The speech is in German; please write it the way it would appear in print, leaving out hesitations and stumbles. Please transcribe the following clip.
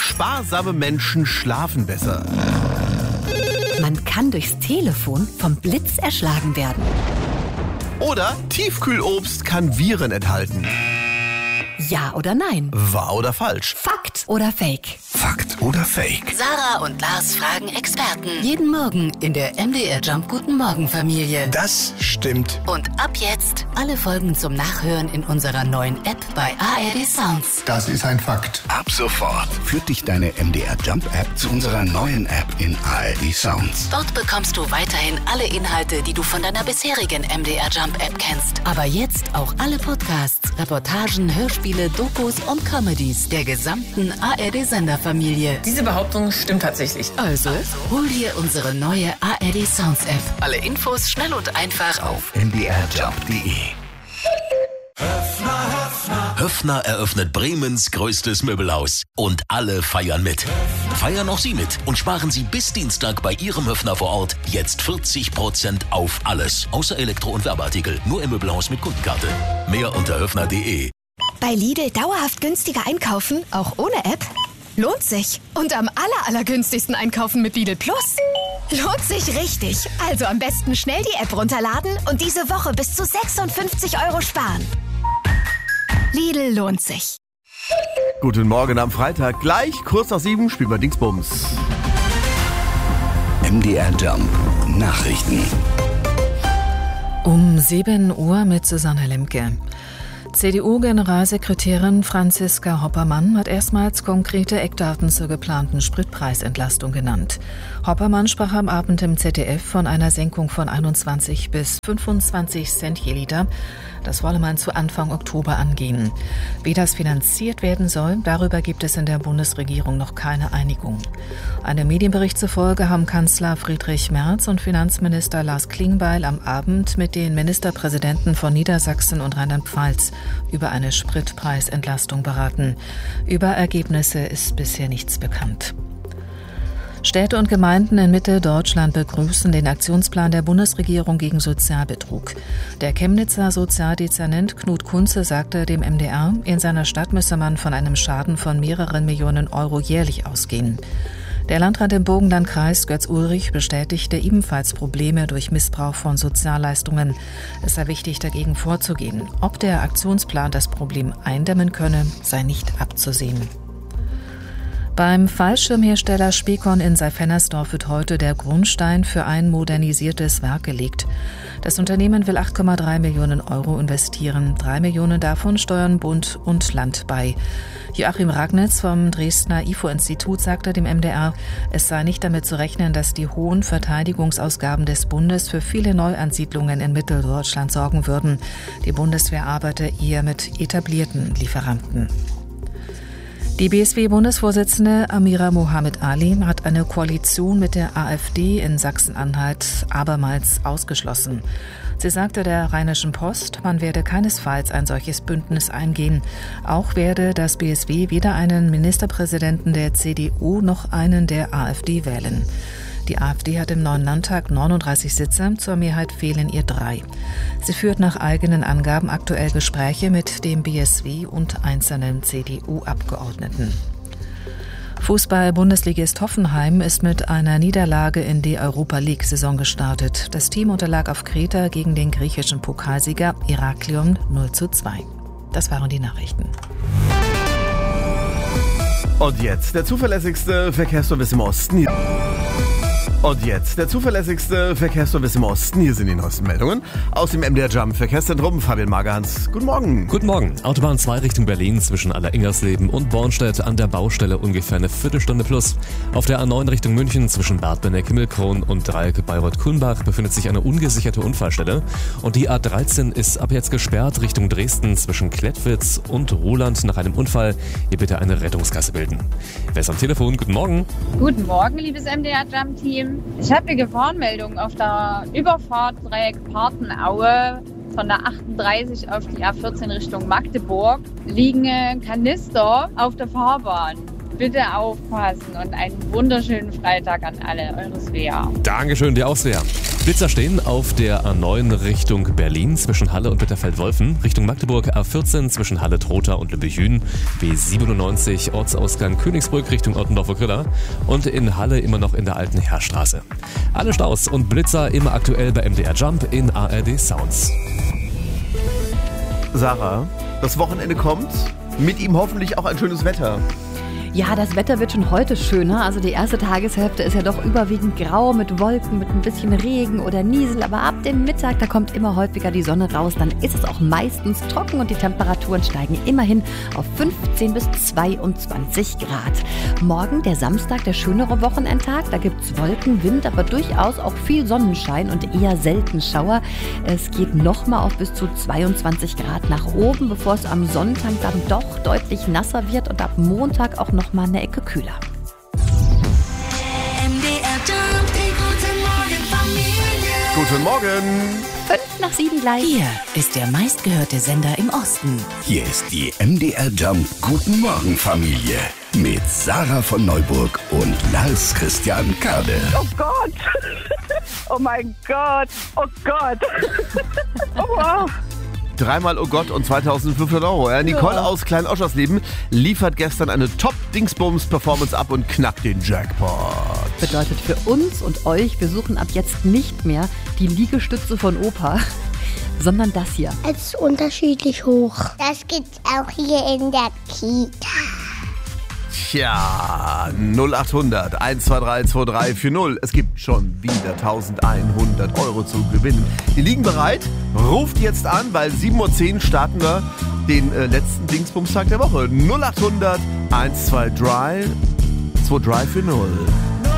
Sparsame Menschen schlafen besser. Man kann durchs Telefon vom Blitz erschlagen werden. Oder Tiefkühlobst kann Viren enthalten. Ja oder nein? Wahr oder falsch? Fakt oder Fake? Fakt oder Fake? Sarah und Lars fragen Experten. Jeden Morgen in der MDR Jump Guten Morgen Familie. Das stimmt. Und ab jetzt alle Folgen zum Nachhören in unserer neuen App bei ARD Sounds. Das ist ein Fakt. Ab sofort führt dich deine MDR Jump App zu unserer neuen App in ARD Sounds. Dort bekommst du weiterhin alle Inhalte, die du von deiner bisherigen MDR Jump App kennst. Aber jetzt auch alle Podcasts, Reportagen, Hörspiele, Dokus und Comedies der gesamten ARD-Senderfamilie. Diese Behauptung stimmt tatsächlich. Also, hol dir unsere neue ARD Sounds App. Alle Infos schnell und einfach auf mdrjump.de. Höffner eröffnet Bremens größtes Möbelhaus. Und alle feiern mit. Feiern auch Sie mit und sparen Sie bis Dienstag bei Ihrem Höffner vor Ort jetzt 40% auf alles. Außer Elektro- und Werbeartikel. Nur im Möbelhaus mit Kundenkarte. Mehr unter höffner.de. Bei Lidl dauerhaft günstiger einkaufen, auch ohne App? Lohnt sich. Und am allergünstigsten einkaufen mit Lidl Plus. Lohnt sich richtig. Also am besten schnell die App runterladen und diese Woche bis zu 56 € sparen. Lidl lohnt sich. Guten Morgen am Freitag. Gleich kurz nach 7 spielen wir Dingsbums. MDR Jump Nachrichten. Um 7 Uhr mit Susanne Lemke. CDU-Generalsekretärin Franziska Hoppermann hat erstmals konkrete Eckdaten zur geplanten Spritpreisentlastung genannt. Hoppermann sprach am Abend im ZDF von einer Senkung von 21 bis 25 Cent je Liter. Das wolle man zu Anfang Oktober angehen. Wie das finanziert werden soll, darüber gibt es in der Bundesregierung noch keine Einigung. Einem Medienbericht zufolge haben Kanzler Friedrich Merz und Finanzminister Lars Klingbeil am Abend mit den Ministerpräsidenten von Niedersachsen und Rheinland-Pfalz über eine Spritpreisentlastung beraten. Über Ergebnisse ist bisher nichts bekannt. Städte und Gemeinden in Mitteldeutschland begrüßen den Aktionsplan der Bundesregierung gegen Sozialbetrug. Der Chemnitzer Sozialdezernent Knut Kunze sagte dem MDR, in seiner Stadt müsse man von einem Schaden von mehreren Millionen Euro jährlich ausgehen. Der Landrat im Burgenlandkreis, Götz Ulrich, bestätigte ebenfalls Probleme durch Missbrauch von Sozialleistungen. Es sei wichtig, dagegen vorzugehen. Ob der Aktionsplan das Problem eindämmen könne, sei nicht abzusehen. Beim Fallschirmhersteller Specon in Seifernersdorf wird heute der Grundstein für ein modernisiertes Werk gelegt. Das Unternehmen will 8,3 Millionen Euro investieren. 3 Millionen davon steuern Bund und Land bei. Joachim Ragnitz vom Dresdner IFO-Institut sagte dem MDR, es sei nicht damit zu rechnen, dass die hohen Verteidigungsausgaben des Bundes für viele Neuansiedlungen in Mitteldeutschland sorgen würden. Die Bundeswehr arbeite eher mit etablierten Lieferanten. Die BSW-Bundesvorsitzende Amira Mohamed Ali hat eine Koalition mit der AfD in Sachsen-Anhalt abermals ausgeschlossen. Sie sagte der Rheinischen Post, man werde keinesfalls ein solches Bündnis eingehen. Auch werde das BSW weder einen Ministerpräsidenten der CDU noch einen der AfD wählen. Die AfD hat im neuen Landtag 39 Sitze, zur Mehrheit fehlen ihr 3. Sie führt nach eigenen Angaben aktuell Gespräche mit dem BSW und einzelnen CDU-Abgeordneten. Fußball-Bundesligist Hoffenheim ist mit einer Niederlage in die Europa-League-Saison gestartet. Das Team unterlag auf Kreta gegen den griechischen Pokalsieger Heraklion 0:2. Das waren die Nachrichten. Und jetzt der zuverlässigste Verkehrsservice im Osten. Und jetzt der zuverlässigste Verkehrsservice im Osten. Hier sind die neuesten Meldungen aus dem MDR Jump Verkehrszentrum. Fabian Magerhans, guten Morgen. Guten Morgen. Autobahn 2 Richtung Berlin zwischen Alleringersleben und Bornstedt an der Baustelle ungefähr eine Viertelstunde plus. Auf der A9 Richtung München zwischen Bad Benneck-Himmelkron und Dreieck Bayreuth-Kulmbach befindet sich eine ungesicherte Unfallstelle. Und die A13 ist ab jetzt gesperrt Richtung Dresden zwischen Klettwitz und Roland nach einem Unfall. Hier bitte eine Rettungskasse bilden. Wer ist am Telefon? Guten Morgen. Guten Morgen, liebes MDR Jump Team. Ich habe eine Gefahrenmeldung auf der Überfahrt Dreieck Partenaue von der 38 auf die A14 Richtung Magdeburg. Liegen Kanister auf der Fahrbahn. Bitte aufpassen und einen wunderschönen Freitag an alle. Eure Svea. Dankeschön, dir auch, Svea. Blitzer stehen auf der A9 Richtung Berlin zwischen Halle und Bitterfeld-Wolfen, Richtung Magdeburg A14 zwischen Halle-Trotha und Lübbechl, B97 Ortsausgang Königsbrück Richtung Ottendorfer-Griller und in Halle immer noch in der alten Heerstraße. Alle Staus und Blitzer immer aktuell bei MDR Jump in ARD Sounds. Sarah, das Wochenende kommt, mit ihm hoffentlich auch ein schönes Wetter. Ja, das Wetter wird schon heute schöner. Also die erste Tageshälfte ist ja doch überwiegend grau mit Wolken, mit ein bisschen Regen oder Niesel. Aber ab dem Mittag, da kommt immer häufiger die Sonne raus. Dann ist es auch meistens trocken und die Temperaturen steigen immerhin auf 15 bis 22 Grad. Morgen, der Samstag, der schönere Wochenendtag. Da gibt es Wolken, Wind, aber durchaus auch viel Sonnenschein und eher selten Schauer. Es geht nochmal auf bis zu 22 Grad nach oben, bevor es am Sonntag dann doch deutlich nasser wird und ab Montag auch noch mal eine Ecke kühler. Guten Morgen. 5:05 gleich. Hier ist der meistgehörte Sender im Osten. Hier ist die MDR Jump Guten Morgen Familie mit Sarah von Neuburg und Lars Christian Kade. Oh Gott! Oh mein Gott! Oh Gott! Oh wow! Dreimal Oh Gott und 2.500 €. Ja, Nicole aus Klein-Oschersleben liefert gestern eine Top-Dingsbums-Performance ab und knackt den Jackpot. Bedeutet für uns und euch, wir suchen ab jetzt nicht mehr die Liegestütze von Opa, sondern das hier. Es ist unterschiedlich hoch. Das gibt's auch hier in der Kita. Tja, 0800 123 2340. Es gibt schon wieder 1.100 € zu gewinnen. Die liegen bereit. Ruft jetzt an, weil 7:10 Uhr starten wir den letzten Dingsbumstag der Woche. 0800 123 2340.